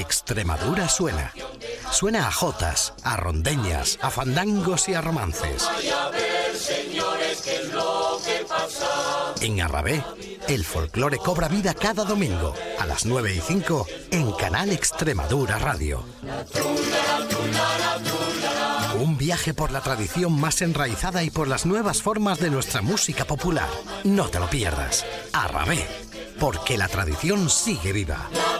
Extremadura suena. Suena a jotas, a rondeñas, a fandangos y a romances. En Arrabé, el folclore cobra vida cada domingo a las 9:05 en Canal Extremadura Radio. Un viaje por la tradición más enraizada y por las nuevas formas de nuestra música popular. No te lo pierdas. Arrabé, porque la tradición sigue viva.